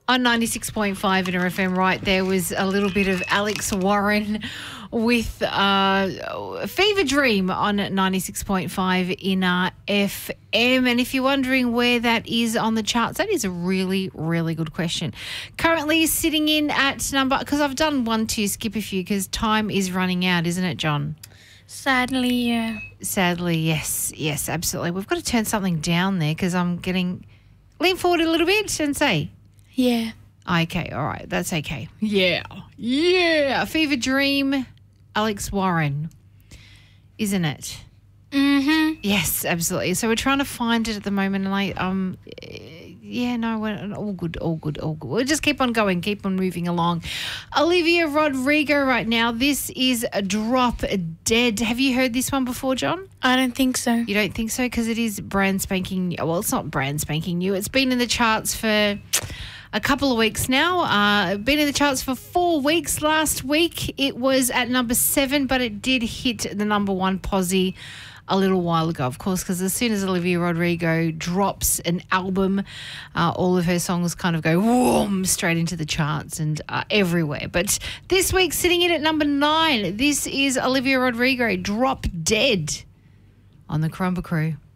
On 96.5 in RFM, right there was a little bit of Alex Warren with Fever Dream on 96.5 in FM. And if you're wondering where that is on the charts, that is a really, really good question. Currently sitting in at number, because I've done 1, 2, skip a few because time is running out, isn't it, John? Sadly, yeah. Sadly, yes. Yes, absolutely. We've got to turn something down there because I'm getting... Lean forward a little bit and say... Yeah. Okay, all right, that's okay. Yeah. Fever Dream, Alex Warren, isn't it? Mm-hmm. Yes, absolutely. So we're trying to find it at the moment, and we're all good. We'll just keep on going, keep on moving along. Olivia Rodrigo right now. This is a Drop Dead. Have you heard this one before, John? I don't think so. You don't think so? Because it is brand spanking new. Well, it's not brand spanking new. It's been in the charts for a couple of weeks now. Been in the charts for 4 weeks. Last week it was at number 7, but it did hit the number 1 posse a little while ago, of course, because as soon as Olivia Rodrigo drops an album, all of her songs kind of go whoom, straight into the charts and everywhere. But this week, sitting in at number 9, this is Olivia Rodrigo, Drop Dead on the Crumber Crew.